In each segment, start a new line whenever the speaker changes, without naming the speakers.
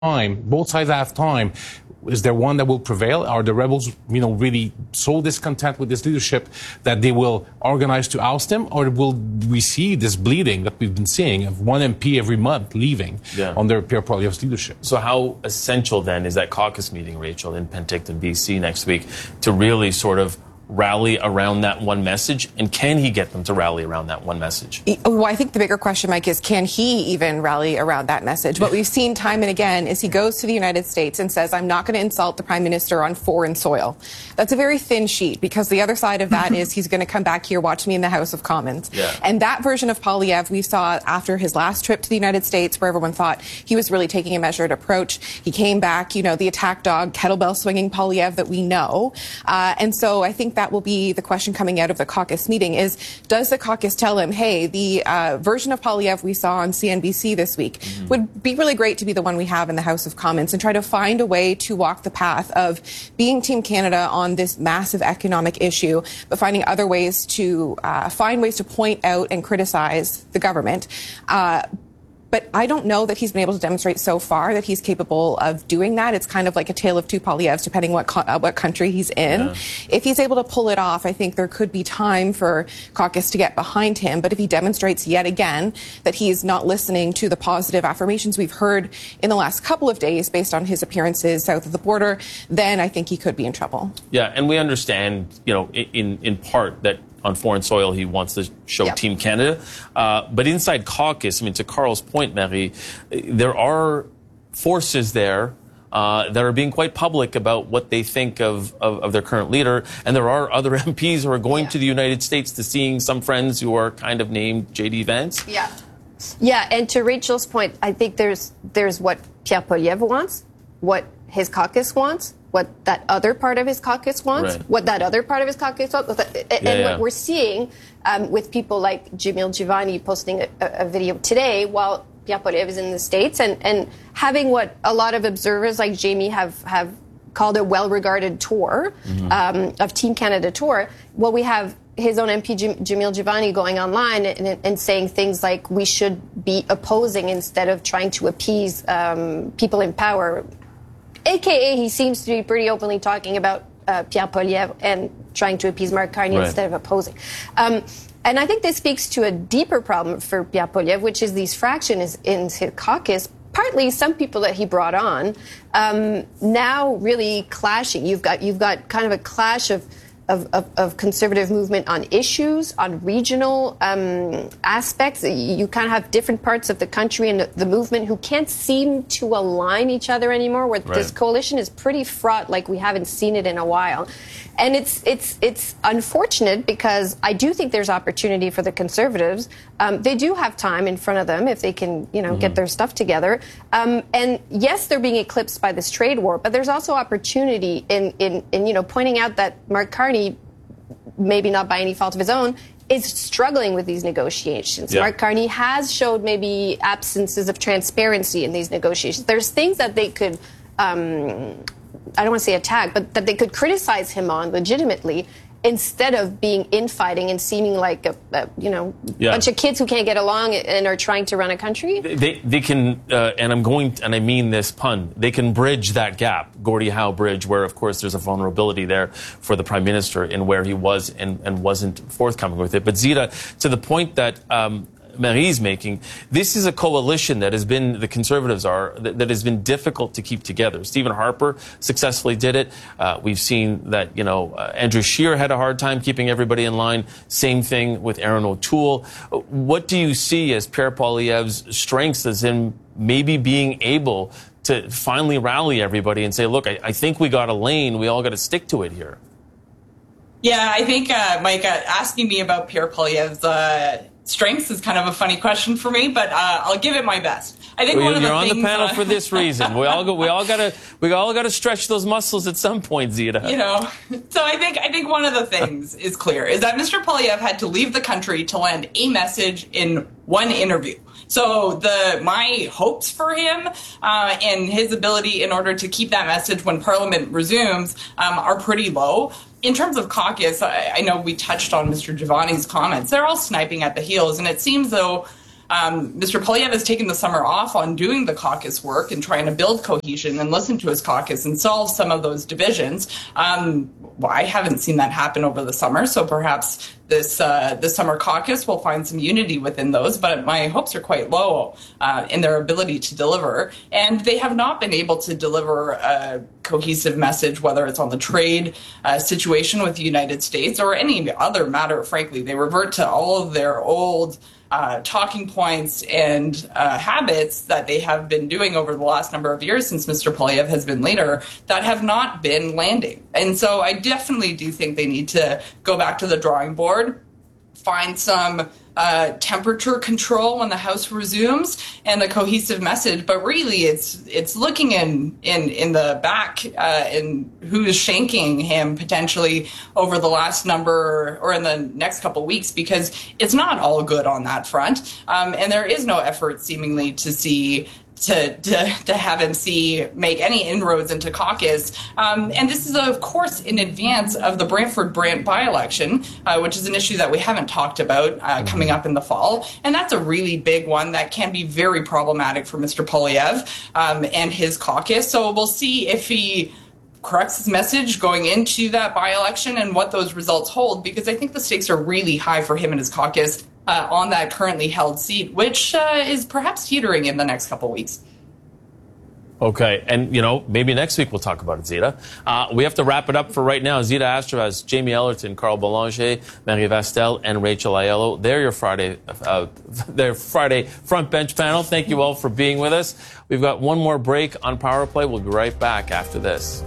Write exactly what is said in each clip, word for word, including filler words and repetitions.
time, both sides have time. Is there one that will prevail? Are the rebels, you know, really so discontent with this leadership that they will organize to oust him? Or will we see this bleeding that we've been seeing of one M P every month leaving yeah. under Pierre Poilievre's leadership?
So how essential then is that caucus meeting, Rachel, in Penticton, B C next week to really sort of rally around that one message? And can he get them to rally around that one message?
Well, I think the bigger question, Mike, is can he even rally around that message? What we've seen time and again is he goes to the United States and says, I'm not going to insult the Prime Minister on foreign soil. That's a very thin sheet, because the other side of that is he's going to come back here, watch me in the House of Commons. Yeah. And that version of Poilievre we saw after his last trip to the United States, where everyone thought he was really taking a measured approach. He came back, you know, the attack dog, kettlebell swinging Poilievre that we know. Uh, and so I think that that will be the question coming out of the caucus meeting is, does the caucus tell him, hey, the uh, version of Poilievre we saw on C N B C this week mm-hmm. would be really great to be the one we have in the House of Commons, and try to find a way to walk the path of being Team Canada on this massive economic issue, but finding other ways to uh, find ways to point out and criticize the government. Uh, But I don't know that he's been able to demonstrate so far that he's capable of doing that. It's kind of like a tale of two Poilievres, depending what co- uh, what country he's in. Yeah. If he's able to pull it off, I think there could be time for caucus to get behind him. But if he demonstrates yet again that he's not listening to the positive affirmations we've heard in the last couple of days based on his appearances south of the border, then I think he could be in trouble.
Yeah, and we understand, you know, in in part that on foreign soil, he wants to show yep. Team Canada. Uh, but inside caucus, I mean, to Carl's point, Marie, there are forces there uh, that are being quite public about what they think of, of, of their current leader. And there are other M Ps who are going yeah. to the United States to seeing some friends who are kind of named J D Vance.
Yeah. Yeah, and to Rachel's point, I think there's there's what Pierre Poilievre wants, what his caucus wants, what that other part of his caucus wants, right. what that other part of his caucus wants. And yeah, yeah. what we're seeing um, with people like Jamil Jivani posting a, a video today while Pierre Poilievre is in the States, and, and having what a lot of observers like Jamie have, have called a well-regarded tour, mm-hmm. um, of Team Canada tour. Well, we have his own M P, Jamil Jivani, going online and, and saying things like we should be opposing instead of trying to appease um, people in power. A K A he seems to be pretty openly talking about uh, Pierre Poilievre and trying to appease Mark Carney right. instead of opposing. Um, and I think this speaks to a deeper problem for Pierre Poilievre, which is these fractions in his caucus. Partly some people that he brought on um, now really clashing. You've got you've got kind of a clash of Of, of, of conservative movement on issues, on regional um, aspects. You kind of have different parts of the country and the, the movement who can't seem to align each other anymore, where right. this coalition is pretty fraught like we haven't seen it in a while. And it's it's it's unfortunate, because I do think there's opportunity for the Conservatives. Um, they do have time in front of them if they can, you know, mm-hmm. get their stuff together. Um, and yes, they're being eclipsed by this trade war, but there's also opportunity in, in, in you know, pointing out that Mark Carney, maybe not by any fault of his own, is struggling with these negotiations. Yeah. Mark Carney has showed maybe absences of transparency in these negotiations. There's things that they could, um, I don't want to say attack, but that they could criticize him on legitimately, instead of being infighting and seeming like a, a you know yeah. bunch of kids who can't get along and are trying to run a country.
They they can, uh, and I'm going, to, and I mean this pun, they can bridge that gap, Gordie Howe bridge, where of course there's a vulnerability there for the Prime Minister in where he was and, and wasn't forthcoming with it. But Zita, to the point that um, Marie's making, this is a coalition that has been, the Conservatives are, that, that has been difficult to keep together. Stephen Harper successfully did it. Uh, we've seen that, you know, uh, Andrew Scheer had a hard time keeping everybody in line. Same thing with Aaron O'Toole. What do you see as Pierre Poilievre's strengths as him maybe being able to finally rally everybody and say, look, I, I think we got a lane. We all got to stick to it here.
Yeah, I think, uh, Mike, uh, asking me about Pierre Poilievre's uh, strengths is kind of a funny question for me, but uh, I'll give it my best. I think
well,
one of the
you're
things,
on the panel
uh,
for this reason. We all go, we all gotta we all gotta stretch those muscles at some point, Zita.
You know, so I think I think one of the things is clear is that Mister Poilievre had to leave the country to land a message in one interview. So the my hopes for him uh, and his ability in order to keep that message when Parliament resumes um, are pretty low. In terms of caucus, I, I know we touched on Mister Jivani's comments. They're all sniping at the heels, and it seems though um, Mister Poilievre has taken the summer off on doing the caucus work and trying to build cohesion and listen to his caucus and solve some of those divisions. Um, well, I haven't seen that happen over the summer, so perhaps this uh, this summer caucus will find some unity within those, but my hopes are quite low uh, in their ability to deliver. And they have not been able to deliver a cohesive message, whether it's on the trade uh, situation with the United States or any other matter, frankly. They revert to all of their old Uh, talking points and uh, habits that they have been doing over the last number of years since Mister Poilievre has been leader that have not been landing. And so I definitely do think they need to go back to the drawing board, find some uh, temperature control when the House resumes and a cohesive message. But really, it's it's looking in in, in the back uh, and who is shanking him potentially over the last number or in the next couple of weeks, because it's not all good on that front. Um, and there is no effort seemingly to see To, to, to have him see make any inroads into caucus. Um, and this is, of course, in advance of the Brantford-Brant by-election, uh, which is an issue that we haven't talked about uh, coming up in the fall. And that's a really big one that can be very problematic for Mister Poilievre um, and his caucus. So we'll see if he corrects his message going into that by-election and what those results hold, because I think the stakes are really high for him and his caucus Uh, on that currently held seat, which uh, is perhaps teetering in the next couple of weeks.
Okay, and, you know, maybe next week we'll talk about it, Zita. Uh, we have to wrap it up for right now. Zita Astrow has Jamie Ellerton, Carl Boulanger, Marie Vastel, and Rachel Aiello. They're your Friday, uh, their Friday front bench panel. Thank you all for being with us. We've got one more break on Power Play. We'll be right back after this.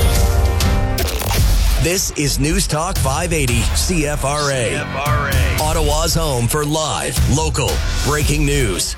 This is News Talk five eighty C F R A. C F R A. Ottawa's home for live, local, breaking news.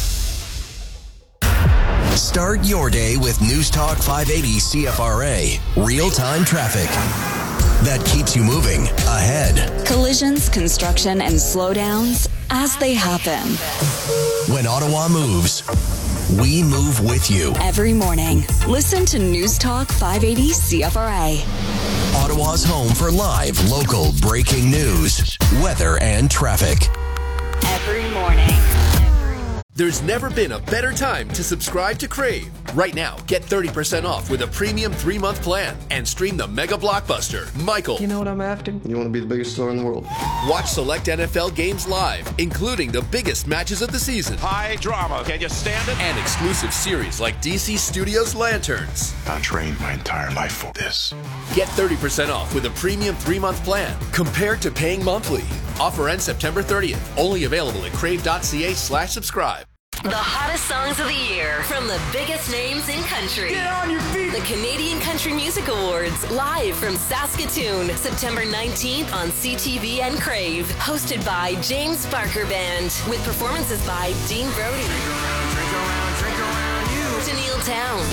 Start your day with News Talk five eighty C F R A. Real-time traffic that keeps you moving ahead.
Collisions, construction, and slowdowns as they happen.
When Ottawa moves, we move with you.
Every morning, listen to News Talk five eighty C F R A.
Ottawa's home for live, local, breaking news, weather, and traffic.
Every morning.
There's never been a better time to subscribe to Crave. Right now, get thirty percent off with a premium three-month plan and stream the mega blockbuster, Michael.
You know what I'm after? You want to be the biggest star in the world.
Watch select N F L games live, including the biggest matches of the season.
High drama, can you stand it?
And exclusive series like D C Studios' Lanterns.
I trained my entire life for this.
Get thirty percent off with a premium three-month plan compared to paying monthly. Offer ends September thirtieth. Only available at crave.ca slash subscribe.
The hottest songs of the year from the biggest names in country.
Get on your feet!
The Canadian Country Music Awards, live from Saskatoon, September nineteenth on C T V and Crave. Hosted by James Barker Band, with performances by Dean Brody,
Drink around, drink around, drink around you.
Tenille Townes,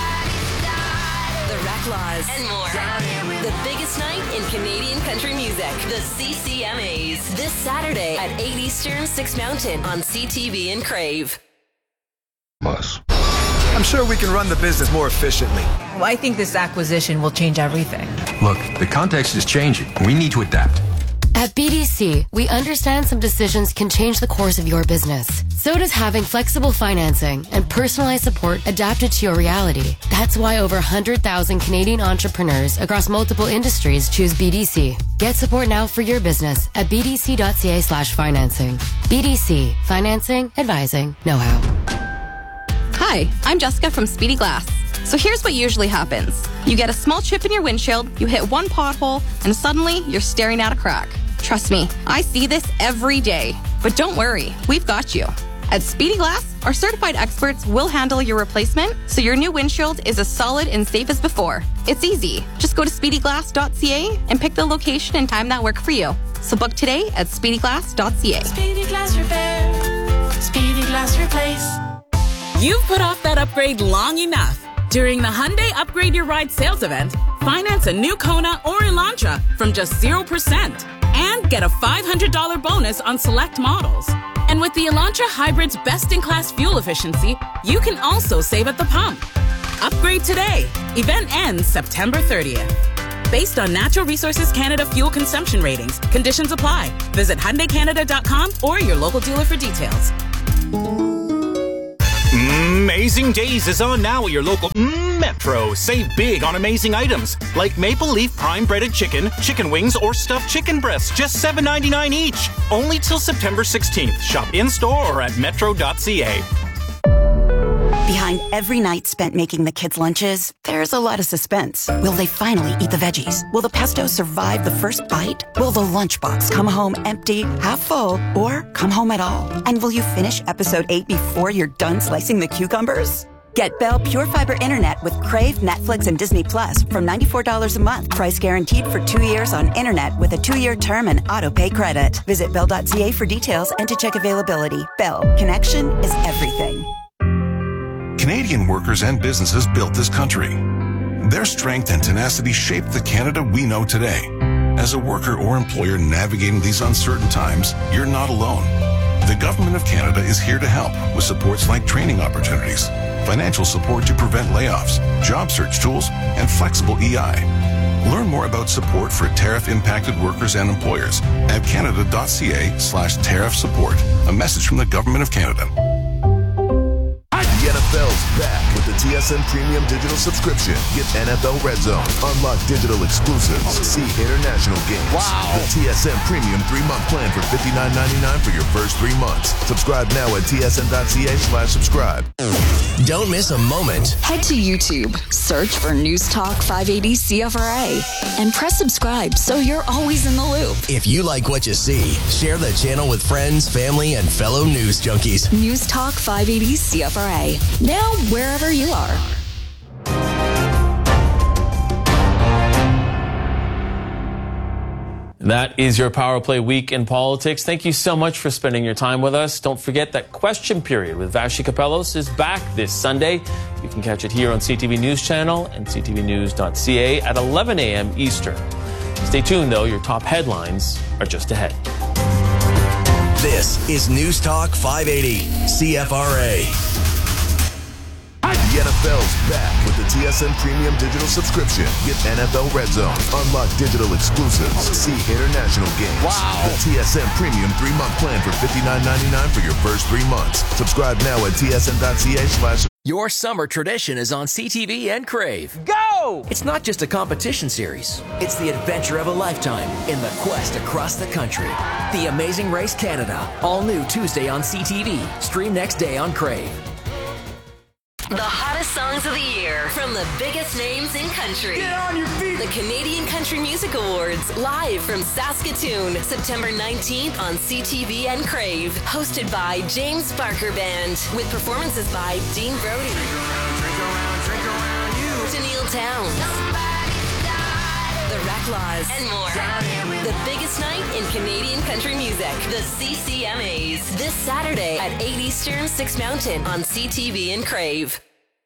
The Reclaws, and more. The biggest night in Canadian country music, the C C M As. This Saturday at eight Eastern, six Mountain on C T V and Crave.
Must.
I'm sure we can run the business more efficiently.
Well, I think this acquisition will change everything.
Look, the context is changing. We need to adapt.
At B D C, we understand some decisions can change the course of your business. So does having flexible financing and personalized support adapted to your reality. That's why over one hundred thousand Canadian entrepreneurs across multiple industries choose B D C. Get support now for your business at bdc.ca slash financing. B D C, financing, advising, know-how.
Hi, I'm Jessica from Speedy Glass. So here's what usually happens. You get a small chip in your windshield, you hit one pothole, and suddenly you're staring at a crack. Trust me, I see this every day. But don't worry, we've got you. At Speedy Glass, our certified experts will handle your replacement so your new windshield is as solid and safe as before. It's easy. Just go to speedy glass dot c a and pick the location and time that work for you. So book today at speedy glass dot c a.
Speedy Glass Repair. Speedy Glass Replace.
You've put off that upgrade long enough. During the Hyundai Upgrade Your Ride sales event, finance a new Kona or Elantra from just zero percent and get a five hundred dollars bonus on select models. And with the Elantra Hybrid's best-in-class fuel efficiency, you can also save at the pump. Upgrade today. Event ends September thirtieth. Based on Natural Resources Canada fuel consumption ratings, conditions apply. Visit Hyundai Canada dot com or your local dealer for details.
Amazing Days is on now at your local Metro. Save big on amazing items like Maple Leaf Prime Breaded Chicken, chicken wings, or stuffed chicken breasts, just seven ninety-nine each. Only till September sixteenth. Shop in-store or at metro dot c a.
Behind every night spent making the kids' lunches, there's a lot of suspense. Will they finally eat the veggies? Will the pesto survive the first bite? Will the lunchbox come home empty, half full, or come home at all? And will you finish episode eight before you're done slicing the cucumbers? Get Bell Pure Fiber Internet with Crave, Netflix, and Disney Plus from ninety-four dollars a month. Price guaranteed for two years on internet with a two-year term and auto-pay credit. Visit bell dot c a for details and to check availability. Bell. Connection is everything.
Canadian workers and businesses built this country. Their strength and tenacity shaped the Canada we know today. As a worker or employer navigating these uncertain times, you're not alone. The Government of Canada is here to help with supports like training opportunities, financial support to prevent layoffs, job search tools, and flexible E I. Learn more about support for tariff-impacted workers and employers at canada dot c a slash tariff support. A message from the Government of Canada.
The N F L's back with the T S N Premium Digital Subscription. Get N F L Red Zone, unlock digital exclusives, see international games. Wow. The T S N Premium three-month plan for fifty-nine ninety-nine for your first three months. Subscribe now at t s n dot c a slash subscribe.
Don't miss a moment.
Head to YouTube, search for News Talk five eighty C F R A, and press subscribe so you're always in the loop.
If you like what you see, share the channel with friends, family, and fellow news junkies.
News Talk five eighty C F R A. Now, wherever you are.
That is your Power Play week in politics. Thank you so much for spending your time with us. Don't forget that Question Period with Vassy Kapelos is back this Sunday. You can catch it here on C T V News Channel and c t v news dot c a at eleven a m Eastern. Stay tuned, though. Your top headlines are just ahead.
This is News Talk five eighty C F R A.
The N F L's back with the T S N Premium Digital Subscription. Get N F L Red Zone, unlock digital exclusives, see international games. Wow. The T S N Premium three-month plan for fifty-nine ninety-nine for your first three months. Subscribe now at t s n dot c a slash.
Your summer tradition is on C T V and Crave. Go! It's not just a competition series. It's the adventure of a lifetime in the quest across the country. The Amazing Race Canada. All new Tuesday on C T V. Stream next day on Crave.
The hottest songs of the year from the biggest names in country.
Get on your feet!
The Canadian Country Music Awards, live from Saskatoon, September nineteenth on C T V and Crave. Hosted by James Barker Band, with performances by Dean Brody,
Drink around, drink around, drink around you.
Tennille Towns, The Racklaws, and more. The biggest night in Canadian country music, the C C M As. This Saturday at eight Eastern, six Mountain on C T V and Crave.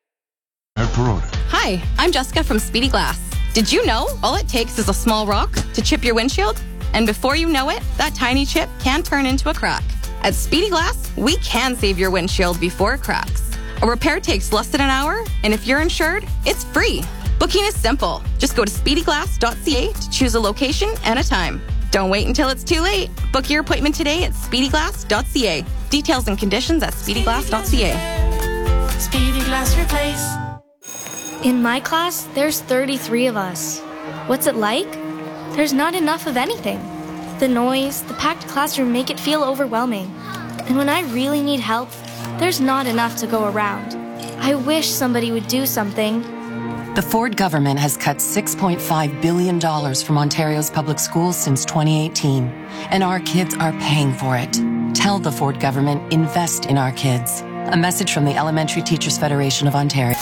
Hi, I'm Jessica from Speedy Glass. Did you know all it takes is a small rock to chip your windshield? And before you know it, that tiny chip can turn into a crack. At Speedy Glass, we can save your windshield before it cracks. A repair takes less than an hour, and if you're insured, it's free. Booking is simple. Just go to speedy glass dot c a to choose a location and a time. Don't wait until it's too late. Book your appointment today at speedy glass dot c a. Details and conditions at speedy glass dot c a.
Speedy Glass Replace.
In my class, there's thirty-three of us. What's it like? There's not enough of anything. The noise, the packed classroom make it feel overwhelming. And when I really need help, there's not enough to go around. I wish somebody would do something.
The Ford government has cut six point five billion dollars from Ontario's public schools since twenty eighteen, and our kids are paying for it. Tell the Ford government, invest in our kids. A message from the Elementary Teachers Federation of Ontario.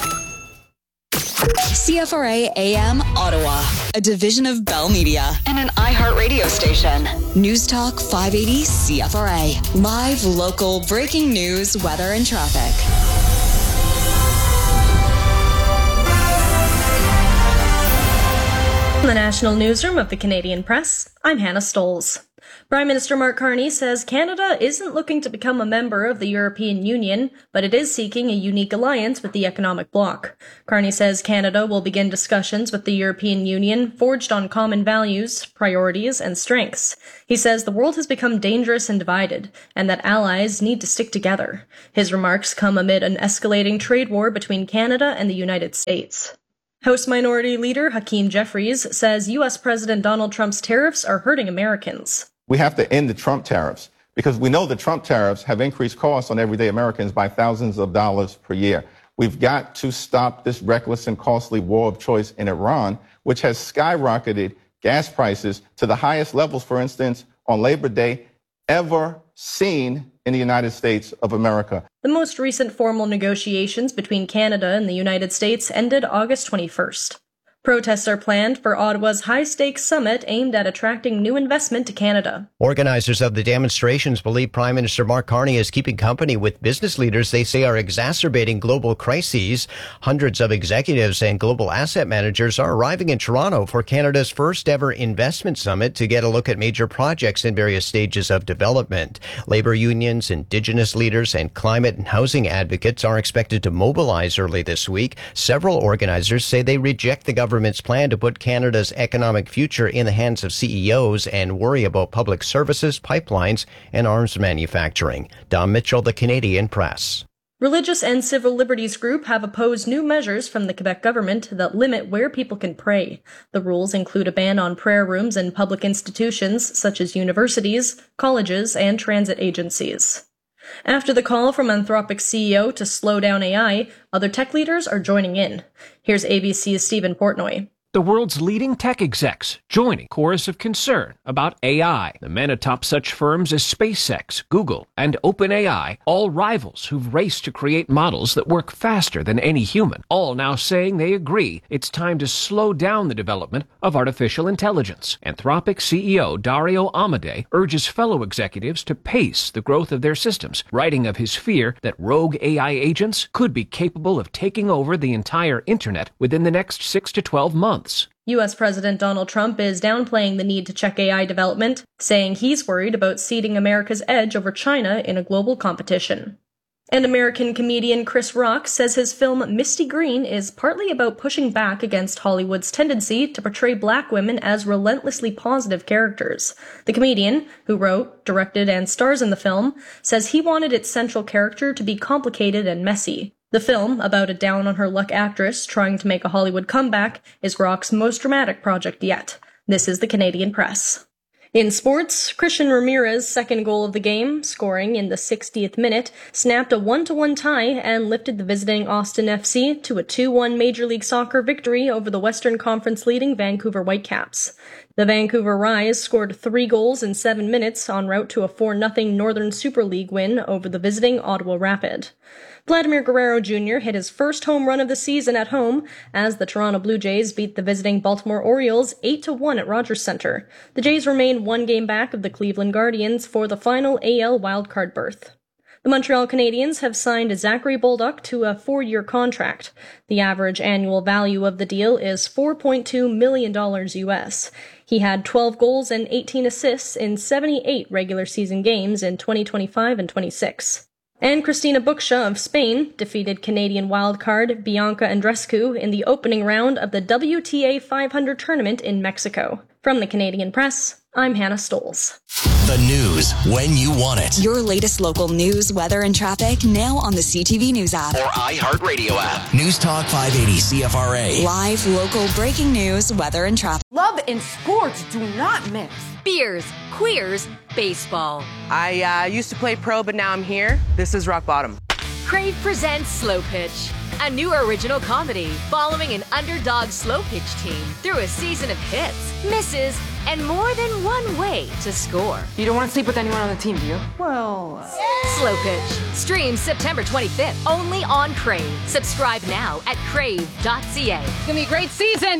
C F R A A M Ottawa, a division of Bell Media and an iHeartRadio station. News Talk five eighty C F R A. Live, local, breaking news, weather, and traffic.
From the National Newsroom of the Canadian Press, I'm Hannah Stoles.
Prime Minister Mark Carney says Canada isn't looking to become a member of the European Union, but it is seeking a unique alliance with the economic bloc. Carney says Canada will begin discussions with the European Union forged on common values, priorities, and strengths. He says the world has become dangerous and divided, and that allies need to stick together. His remarks come amid an escalating trade war between Canada and the United States. House Minority Leader Hakeem Jeffries says U S President Donald Trump's tariffs are hurting Americans.
We have to end the Trump tariffs because we know the Trump tariffs have increased costs on everyday Americans by thousands of dollars per year. We've got to stop this reckless and costly war of choice in Iran, which has skyrocketed gas prices to the highest levels, for instance, on Labor Day ever seen in the United States of America.
The most recent formal negotiations between Canada and the United States ended August twenty-first. Protests are planned for Ottawa's high-stakes summit aimed at attracting new investment to Canada.
Organizers of the demonstrations believe Prime Minister Mark Carney is keeping company with business leaders they say are exacerbating global crises. Hundreds of executives and global asset managers are arriving in Toronto for Canada's first ever investment summit to get a look at major projects in various stages of development. Labor unions, Indigenous leaders, and climate and housing advocates are expected to mobilize early this week. Several organizers say they reject the government government's plan to put Canada's economic future in the hands of C E Os and worry about public services, pipelines, and arms manufacturing. Don Mitchell, The Canadian Press.
Religious and civil liberties group have opposed new measures from the Quebec government that limit where people can pray. The rules include a ban on prayer rooms in public institutions such as universities, colleges, and transit agencies. After the call from Anthropic's C E O to slow down A I, other tech leaders are joining in. Here's A B C's Stephen Portnoy.
The world's leading tech execs joining chorus of concern about A I. The men atop such firms as SpaceX, Google, and OpenAI, all rivals who've raced to create models that work faster than any human, all now saying they agree it's time to slow down the development of artificial intelligence. Anthropic C E O Dario Amodei urges fellow executives to pace the growth of their systems, writing of his fear that rogue A I agents could be capable of taking over the entire internet within the next six to twelve months.
U S President Donald Trump is downplaying the need to check A I development, saying he's worried about ceding America's edge over China in a global competition. And American comedian Chris Rock says his film Misty Green is partly about pushing back against Hollywood's tendency to portray black women as relentlessly positive characters. The comedian, who wrote, directed, and stars in the film, says he wanted its central character to be complicated and messy. The film, about a down-on-her-luck actress trying to make a Hollywood comeback, is Rock's most dramatic project yet. This is the Canadian Press. In sports, Christian Ramirez's second goal of the game, scoring in the sixtieth minute, snapped a one to one tie and lifted the visiting Austin F C to a two one Major League Soccer victory over the Western Conference leading Vancouver Whitecaps. The Vancouver Rise scored three goals in seven minutes en route to a four nothing Northern Super League win over the visiting Ottawa Rapid. Vladimir Guerrero Junior hit his first home run of the season at home as the Toronto Blue Jays beat the visiting Baltimore Orioles eight to one at Rogers Centre. The Jays remain one game back of the Cleveland Guardians for the final A L wildcard berth. The Montreal Canadiens have signed Zachary Bolduc to a four-year contract. The average annual value of the deal is four point two million dollars U S. He had twelve goals and eighteen assists in seventy-eight regular season games in twenty twenty-five and twenty-six. And Cristina Buksha of Spain defeated Canadian wildcard Bianca Andreescu in the opening round of the W T A five hundred tournament in Mexico. From the Canadian Press, I'm Hannah Stoles.
The news when you want it.
Your latest local news, weather, and traffic now on the C T V News app
Or iHeartRadio app. News Talk five eighty C F R A.
Live, local, breaking news, weather, and traffic.
Love and sports do not mix.
Beers, queers, baseball.
I uh, used to play pro, but now I'm here. This is rock bottom.
Crave presents Slow Pitch, a new original comedy following an underdog slow pitch team through a season of hits, misses, and more than one way to score.
You don't want to sleep with anyone on the team, do you? Well... Uh...
Slow Pitch. Streams September twenty-fifth, only on Crave. Subscribe now at crave dot c a.
It's going to be a great season.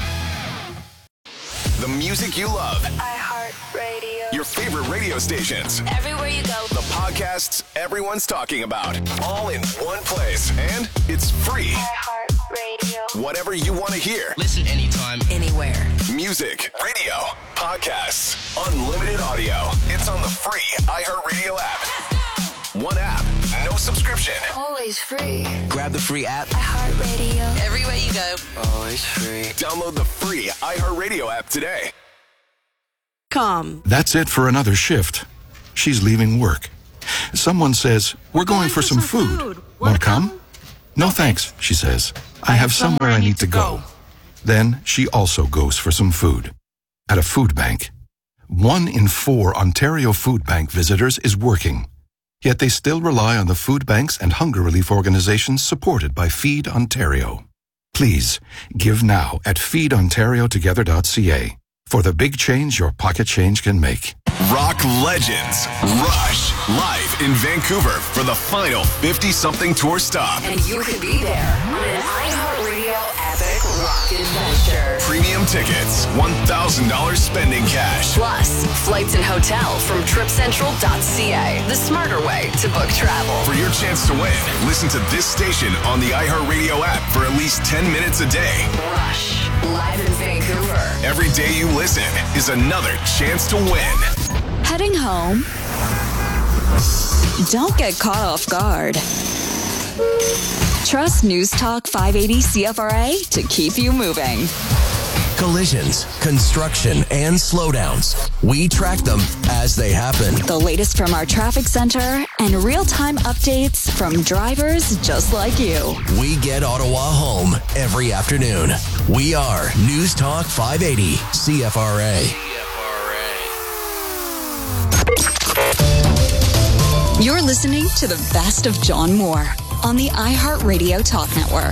The music you love.
iHeartRadio.
Your favorite radio stations.
Everywhere you go.
The podcasts everyone's talking about. All in one place. And it's free.
iHeartRadio.
whatever you want to hear.
Listen anytime, anywhere.
Music, radio, podcasts, unlimited audio. It's on the free iHeartRadio app. One app, no subscription.
Always free.
Grab the free app.
iHeartRadio.
Everywhere you go. Always free.
Download the free iHeartRadio app today.
Com.
That's it for another shift. She's leaving work. Someone says, we're going for some food. Want to come? No thanks, she says. I have somewhere I need to go. Then she also goes for some food. At a food bank. One in four Ontario Food Bank visitors is working. Yet they still rely on the food banks and hunger relief organizations supported by Feed Ontario. Please, give now at feed ontario together dot c a for the big change your pocket change can make.
Rock legends, Rush, live in Vancouver for the final fifty-something tour stop.
And you could be there on an iHeartRadio epic rock adventure.
Premium tickets, one thousand dollars spending cash.
Plus, flights and hotel from trip central dot c a, the smarter way to book travel.
For your chance to win, listen to this station on the iHeartRadio app for at least ten minutes a day.
Rush, live in Vancouver.
Every day you listen is another chance to win.
Heading home? Don't get caught off guard. Trust News Talk five eighty C F R A to keep you moving.
Collisions, construction, and slowdowns. We track them as they happen.
The latest from our traffic center and real-time updates from drivers just like you.
We get Ottawa home every afternoon. We are News Talk five eighty C F R A.
You're listening to the best of John Moore on the iHeartRadio Talk Network.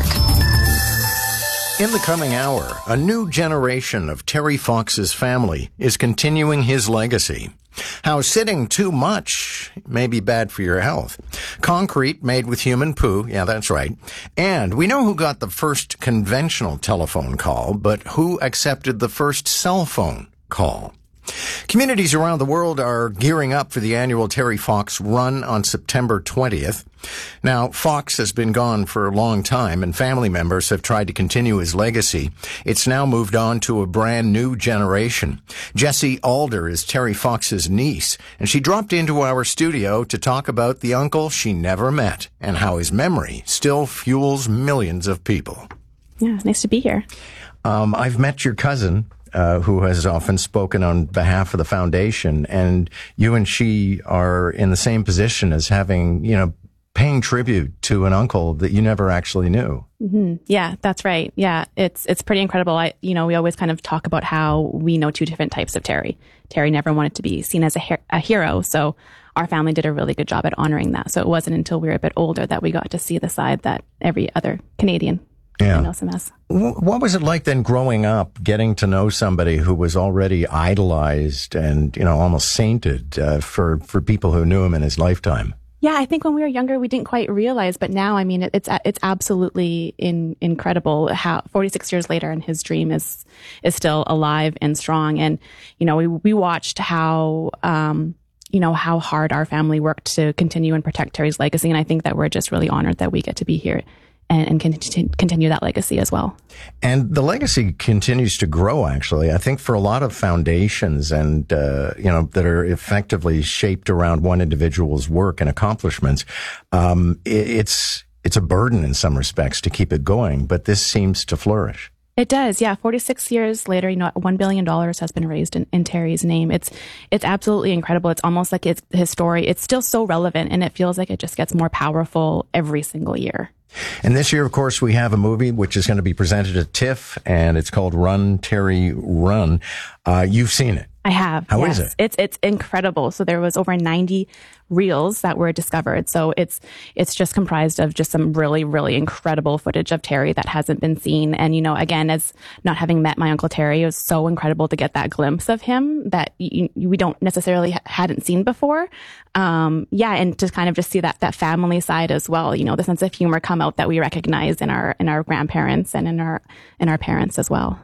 In the coming hour, a new generation of Terry Fox's family is continuing his legacy. How sitting too much may be bad for your health. Concrete made with human poo, yeah, that's right. And we know who got the first conventional telephone call, but who accepted the first cell phone call. Communities around the world are gearing up for the annual Terry Fox Run on September twentieth. Now, Fox has been gone for a long time, and family members have tried to continue his legacy. It's now moved on to a brand new generation. Jessie Alder is Terry Fox's niece, and she dropped into our studio to talk about the uncle she never met and how his memory still fuels millions of people.
Yeah, nice to be here.
Um, I've met your cousin, Uh, who has often spoken on behalf of the foundation, and you and she are in the same position as having, you know, paying tribute to an uncle that you never actually knew.
Mm-hmm. Yeah, that's right. Yeah, it's it's pretty incredible. I, you know, we always kind of talk about how we know two different types of Terry. Terry never wanted to be seen as a, her- a hero, so our family did a really good job at honoring that. So it wasn't until we were a bit older that we got to see the side that every other Canadian
Yeah.
knows him as.
What was it like then growing up, getting to know somebody who was already idolized and, you know, almost sainted uh, for, for people who knew him in his lifetime?
Yeah, I think when we were younger, we didn't quite realize, but now, I mean, it, it's it's absolutely in, incredible how forty-six years later, and his dream is is still alive and strong. And you know, we we watched how um you know how hard our family worked to continue and protect Terry's legacy, and I think that we're just really honored that we get to be here and, and continue, continue that legacy as well.
And the legacy continues to grow, actually. I think for a lot of foundations and, uh, you know, that are effectively shaped around one individual's work and accomplishments, um, it, it's, it's a burden in some respects to keep it going, but this seems to flourish.
It does, yeah. forty-six years later, you know, one billion dollars has been raised in, in Terry's name. It's it's absolutely incredible. It's almost like it's his story. It's still so relevant, and it feels like it just gets more powerful every single year.
And this year, of course, we have a movie which is going to be presented at TIFF, and it's called Run, Terry, Run. Uh, you've seen it.
I have.
How
yes.
is it?
It's it's incredible. So there was over ninety reels that were discovered. So it's it's just comprised of just some really, really incredible footage of Terry that hasn't been seen. And, you know, again, as not having met my Uncle Terry, it was so incredible to get that glimpse of him that you, we don't necessarily ha- hadn't seen before. Um, yeah, and to kind of just see that that family side as well. You know, the sense of humor come out that we recognize in our in our grandparents and in our in our parents as well.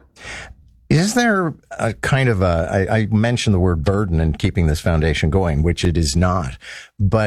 Is there a kind of a, I, I mentioned the word burden in keeping this foundation going, which it is not, but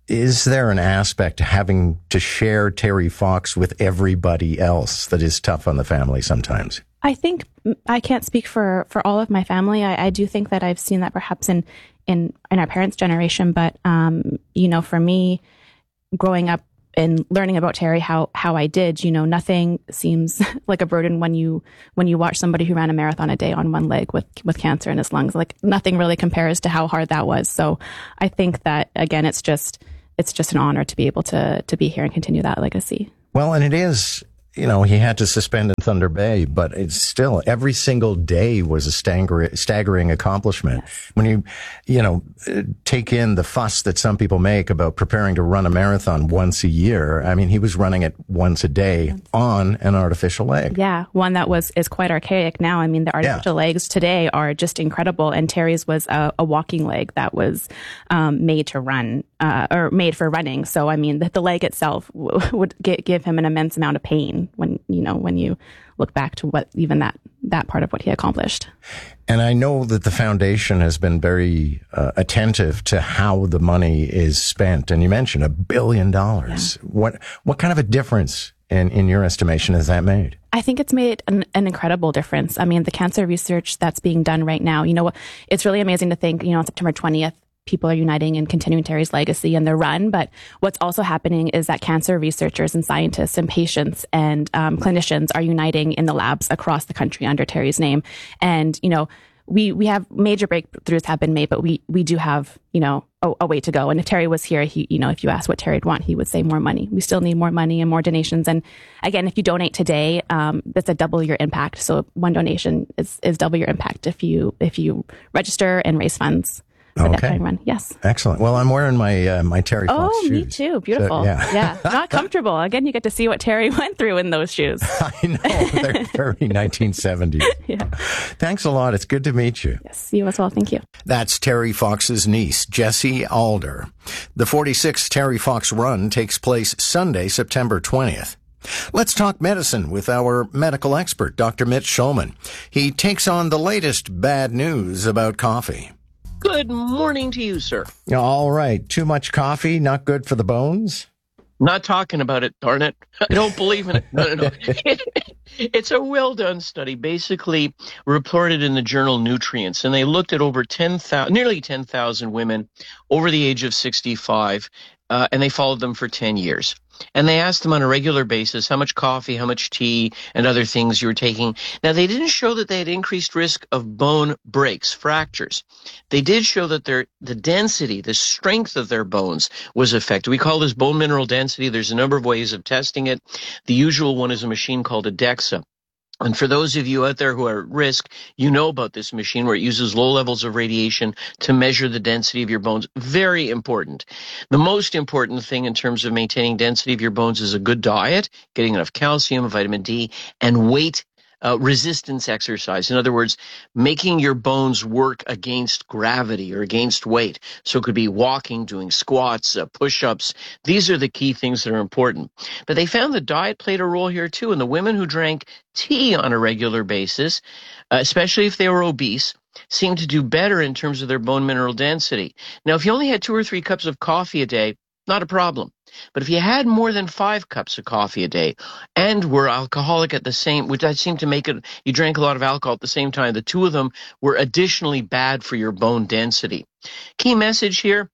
is there an aspect to having to share Terry Fox with everybody else that is tough on the family sometimes?
I think I can't speak for, for all of my family. I, I do think that I've seen that perhaps in, in, in our parents' generation. But, um, you know, for me, growing up and learning about Terry, how, how I did, you know, nothing seems like a burden when you, when you watch somebody who ran a marathon a day on one leg with, with cancer in his lungs. Like nothing really compares to how hard that was. So I think that, again, it's just, it's just an honor to be able to, to be here and continue that legacy.
Well, and it is, you know, he had to suspend in Thunder Bay, but it's still every single day was a staggering, staggering accomplishment. Yes. When you, you know, take in the fuss that some people make about preparing to run a marathon once a year. I mean, he was running it once a day on an artificial leg.
Yeah. One that was, is quite archaic now. I mean, the artificial yeah. legs today are just incredible. And Terry's was a, a walking leg that was, um, made to run, uh, or made for running. So, I mean, the, the leg itself w- would get, give him an immense amount of pain when, you know, when you look back to what even that, that part of what he accomplished.
And I know that the foundation has been very uh, attentive to how the money is spent. And you mentioned a billion dollars. Yeah. What, what kind of a difference in, in your estimation has that made?
I think it's made an, an incredible difference. I mean, the cancer research that's being done right now, you know, it's really amazing to think, you know, on September twentieth, people are uniting and continuing Terry's legacy and their run. But what's also happening is that cancer researchers and scientists and patients and um, clinicians are uniting in the labs across the country under Terry's name. And, you know, we, we have major breakthroughs have been made, but we, we do have, you know, a, a way to go. And if Terry was here, he, you know, if you asked what Terry'd want, he would say more money. We still need more money and more donations. And again, if you donate today, um, that's a double your impact. So one donation is, is double your impact if you, if you register and raise funds.
Okay.
Run. Yes.
Excellent. Well, I'm wearing my uh, my Terry Fox
oh,
shoes.
Oh, me too. Beautiful. So, yeah. yeah. Not comfortable. Again, you get to see what Terry went through in those shoes.
I know. They're very nineteen seventies. Yeah. Thanks a lot. It's good to meet you.
Yes. You as well. Thank you.
That's Terry Fox's niece, Jessie Alder. The forty-sixth Terry Fox Run takes place Sunday, September twentieth. Let's talk medicine with our medical expert, Doctor Mitch Schulman. He takes on the latest bad news about coffee.
Good morning to you, sir.
All right. Too much coffee, not good for the bones?
Not talking about it, darn it. I don't believe in it. No, no, no. It, it's a well-done study, basically reported in the journal Nutrients, and they looked at over ten thousand, nearly ten thousand women over the age of sixty-five, uh, and they followed them for ten years. And they asked them on a regular basis how much coffee, how much tea, and other things you were taking. Now, they didn't show that they had increased risk of bone breaks, fractures. They did show that their the density, the strength of their bones was affected. We call this bone mineral density. There's a number of ways of testing it. The usual one is a machine called a DEXA. And for those of you out there who are at risk, you know about this machine where it uses low levels of radiation to measure the density of your bones. Very important. The most important thing in terms of maintaining density of your bones is a good diet, getting enough calcium, vitamin D, and weight Uh, resistance exercise. In other words, making your bones work against gravity or against weight. So it could be walking, doing squats, uh, push-ups. These are the key things that are important. But they found that diet played a role here too. And the women who drank tea on a regular basis, uh, especially if they were obese, seemed to do better in terms of their bone mineral density. Now, if you only had two or three cups of coffee a day, not a problem. But if you had more than five cups of coffee a day and were alcoholic at the same, which that seemed to make it, you drank a lot of alcohol at the same time, the two of them were additionally bad for your bone density. Key message here.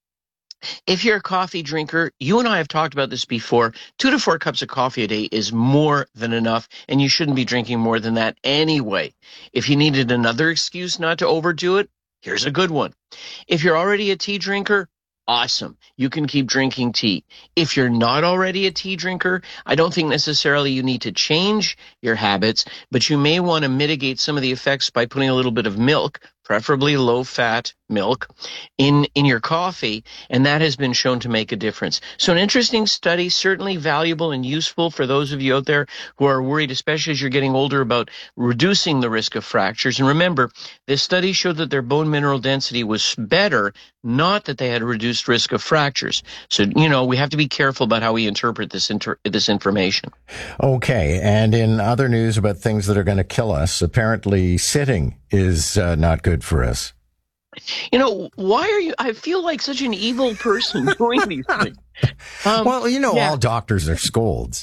If you're a coffee drinker, you and I have talked about this before, two to four cups of coffee a day is more than enough, and you shouldn't be drinking more than that anyway. If you needed another excuse not to overdo it, here's a good one. If you're already a tea drinker, awesome. You can keep drinking tea. If you're not already a tea drinker, I don't think necessarily you need to change your habits, but you may want to mitigate some of the effects by putting a little bit of milk, preferably low-fat milk, in, in your coffee, and that has been shown to make a difference. So an interesting study, certainly valuable and useful for those of you out there who are worried, especially as you're getting older, about reducing the risk of fractures. And remember, this study showed that their bone mineral density was better, not that they had a reduced risk of fractures. So, you know, we have to be careful about how we interpret this inter- this information.
Okay, and in other news about things that are going to kill us, apparently sitting is uh, not good for us.
You know, why are you, I feel like such an evil person doing these things. Um,
well, you know,
yeah.
all doctors are scolds.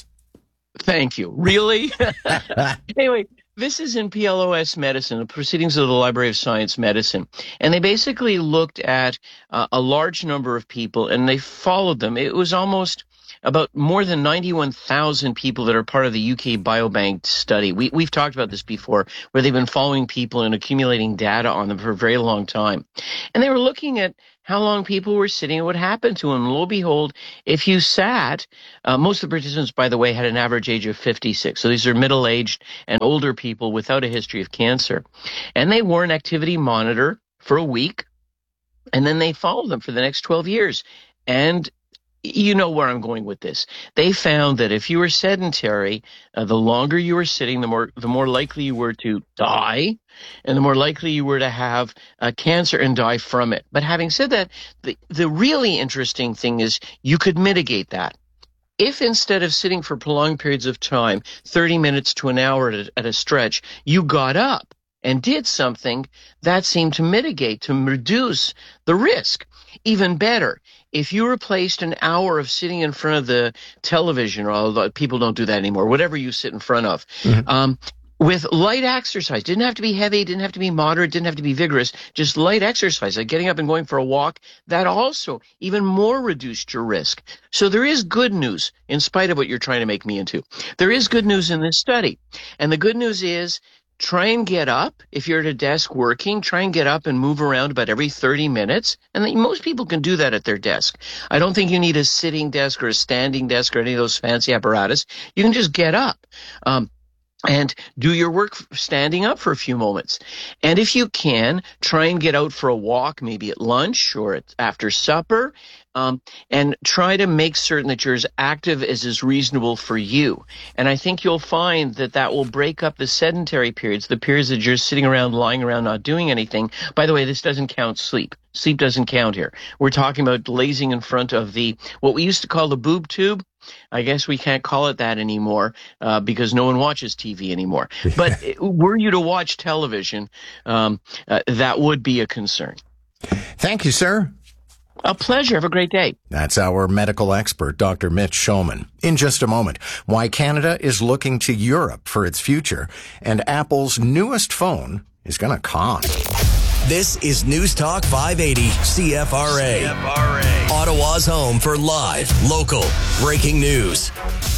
Thank you. Really? Anyway, this is in P L O S Medicine, the Proceedings of the Library of Science Medicine. And they basically looked at uh, a large number of people and they followed them. It was almost about more than ninety-one thousand people that are part of the U K Biobank study. We, we've talked about this before, where they've been following people and accumulating data on them for a very long time. And they were looking at how long people were sitting and what happened to them. Lo and behold, if you sat, uh, most of the participants, by the way, had an average age of fifty-six. So these are middle-aged and older people without a history of cancer. And they wore an activity monitor for a week, and then they followed them for the next twelve years. And you know where I'm going with this. They found that if you were sedentary, uh, the longer you were sitting, the more the more likely you were to die, and the more likely you were to have uh, cancer and die from it. But having said that, the, the really interesting thing is you could mitigate that. If instead of sitting for prolonged periods of time, thirty minutes to an hour at a, at a stretch, you got up and did something, that seemed to mitigate, to reduce the risk. Even better, if you replaced an hour of sitting in front of the television, although people don't do that anymore, whatever you sit in front of, mm-hmm. um, with light exercise, didn't have to be heavy, didn't have to be moderate, didn't have to be vigorous, just light exercise, like getting up and going for a walk, that also even more reduced your risk. So there is good news, in spite of what you're trying to make me into. There is good news in this study. And the good news is, try and get up. If you're at a desk working, try and get up and move around about every thirty minutes. And most people can do that at their desk. I don't think you need a sitting desk or a standing desk or any of those fancy apparatus. You can just get up. Um, and do your work standing up for a few moments. And if you can, try and get out for a walk, maybe at lunch or at, after supper, um, and try to make certain that you're as active as is reasonable for you. And I think you'll find that that will break up the sedentary periods, the periods that you're sitting around, lying around, not doing anything. By the way, this doesn't count sleep. Sleep doesn't count here. We're talking about lazing in front of the, what we used to call the boob tube. I guess we can't call it that anymore uh, because no one watches T V anymore. But were you to watch television, um, uh, that would be a concern.
Thank you, sir.
A pleasure. Have a great day.
That's our medical expert, Doctor Mitch Shulman. In just a moment, why Canada is looking to Europe for its future, and Apple's newest phone is going to cost.
This is News Talk five eighty C F R A. C F R A. Ottawa's home for live, local, breaking news.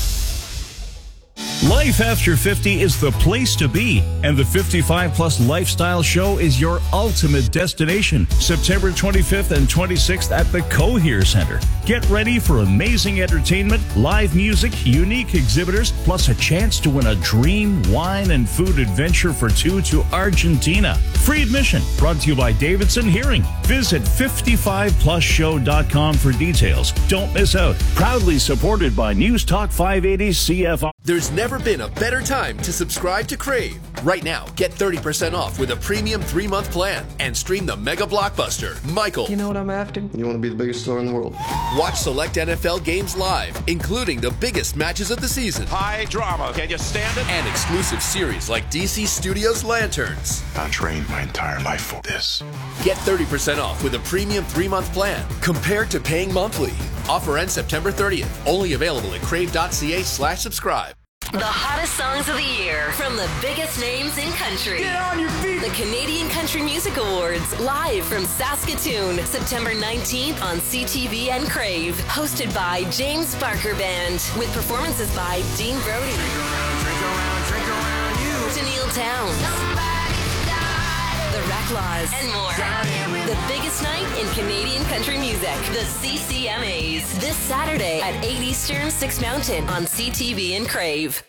Life after fifty is the place to be, and the fifty-five plus Lifestyle Show is your ultimate destination. September twenty-fifth and twenty-sixth at the Cohere Center. Get ready for amazing entertainment, live music, unique exhibitors, plus a chance to win a dream wine and food adventure for two to Argentina. Free admission, brought to you by Davidson Hearing. Visit fifty-five plus show dot com for details. Don't miss out. Proudly supported by News Talk five eighty C F R.
There's never been a better time to subscribe to Crave. Right now, get thirty percent off with a premium three-month plan and stream the mega blockbuster, Michael.
You know what I'm after? You want to be the biggest star in the world.
Watch select N F L games live, including the biggest matches of the season.
High drama. Can you stand it?
And exclusive series like D C Studios Lanterns.
I trained my entire life for this.
Get thirty percent off with a premium three-month plan compared to paying monthly. Offer ends September thirtieth. Only available at crave.ca slash subscribe.
The hottest songs of the year from the biggest names in country.
Get on your feet!
The Canadian Country Music Awards, live from Saskatoon, September nineteenth on C T V and Crave. Hosted by James Barker Band, with performances by Dean Brody,
drink around, drink around, drink around you.
Tennille Towns, The Reclaws, and more. The biggest night in Canadian country music, the C C M As. This Saturday at eight Eastern, six Mountain on C T V and Crave.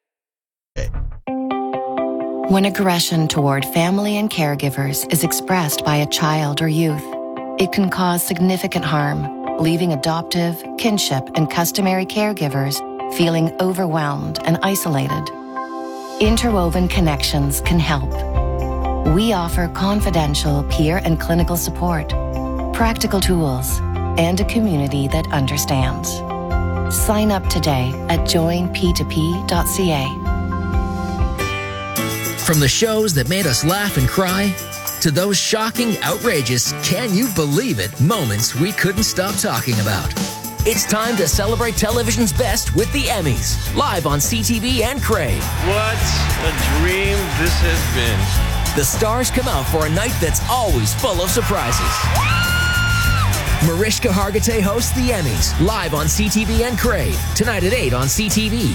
When aggression toward family and caregivers is expressed by a child or youth, it can cause significant harm, leaving adoptive, kinship, and customary caregivers feeling overwhelmed and isolated. Interwoven Connections can help. We offer confidential peer and clinical support, practical tools, and a community that understands. Sign up today at join p two p dot c a.
From the shows that made us laugh and cry
to those shocking, outrageous, can you believe it moments we couldn't stop talking about. It's time to celebrate television's best with the Emmys, live on C T V and Crave.
What a dream this has been.
The stars come out for a night that's always full of surprises. Mariska Hargitay hosts the Emmys, live on C T V and Crave, tonight at eight on C T V.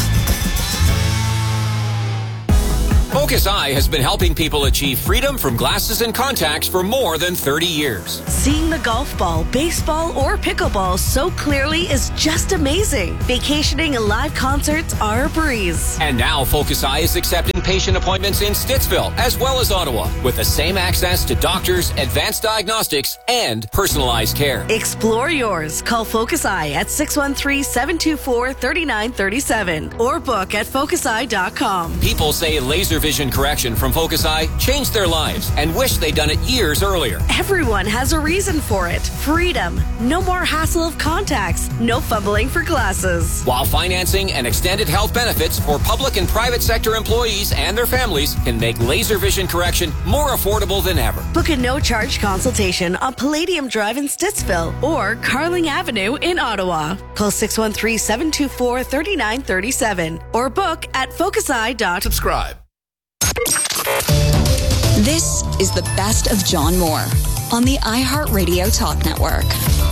Focus Eye has been helping people achieve freedom from glasses and contacts for more than thirty years.
Seeing the golf ball, baseball, or pickleball so clearly is just amazing. Vacationing and live concerts are a breeze.
And now Focus Eye is accepting patient appointments in Stittsville as well as Ottawa with the same access to doctors, advanced diagnostics, and personalized care.
Explore yours. Call Focus Eye at six one three, seven two four, three nine three seven or book at focus eye dot com.
People say laser vision correction from Focus Eye changed their lives and wish they'd done it years earlier.
Everyone has a reason for it. Freedom. No more hassle of contacts. No fumbling for glasses.
While financing and extended health benefits for public and private sector employees and their families can make laser vision correction more affordable than ever.
Book a no-charge consultation on Palladium Drive in Stittsville or Carling Avenue in Ottawa. Call six one three, seven two four, three nine three seven or book at focus eye dot com.
Subscribe.
This is the best of John Moore on the iHeartRadio Talk Network.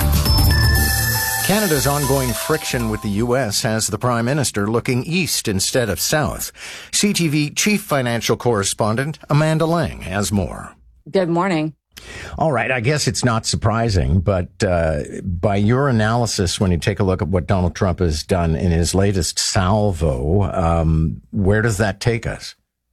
Canada's ongoing friction with the U S has the Prime Minister looking east instead of south. C T V Chief Financial Correspondent Amanda Lang has more.
Good morning.
All right. I guess it's not surprising, but uh, by your analysis, when you take a look at what Donald Trump has done in his latest salvo, um, where does that take us?